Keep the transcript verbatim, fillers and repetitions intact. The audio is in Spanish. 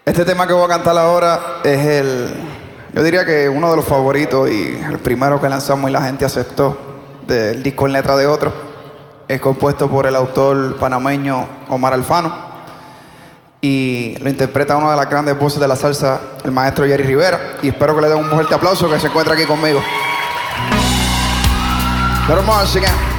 Este tema que voy a cantar ahora es el, yo diría que uno de los favoritos y el primero que lanzamos y la gente aceptó del disco En Letra de Otro. Es compuesto por el autor panameño Omar Alfano y lo interpreta una de las grandes voces de la salsa, el maestro Jerry Rivera. Y espero que le den un fuerte aplauso que se encuentra aquí conmigo. Pero vamos a seguir.